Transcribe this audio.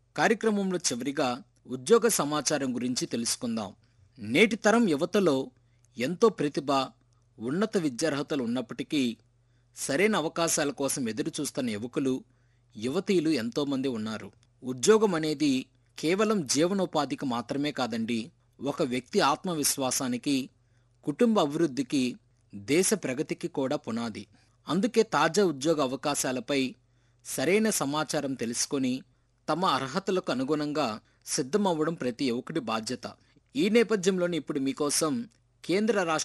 కార్యక్రమంలో చివరిగా ఉద్యోగ సమాచారం గురించి తెలుసుకుందాం. నేటి తరం యువతలో ఎంతో ప్రతిభ, ఉన్నత విద్యార్హతలు ఉన్నప్పటికీ సరైన అవకాశాల కోసం ఎదురు చూస్తున్న యువకులు, యువతీలు ఎంతోమంది ఉన్నారు. ఉద్యోగం అనేది కేవలం జీవనోపాధికి మాత్రమే కాదండి. ఒక వ్యక్తి ఆత్మవిశ్వాసానికి, కుటుంబ అభివృద్ధికి, దేశ ప్రగతికి కూడా పునాది. అందుకే తాజా ఉద్యోగ అవకాశాలపై సరైన సమాచారం తెలుసుకొని తమ అర్హతలకు అనుగుణంగా సిద్ధమవ్వడం ప్రతి యువకుడి బాధ్యత. ఈ నేపథ్యంలోనే ఇప్పుడు మీకోసం కేంద్ర రాష్ట్ర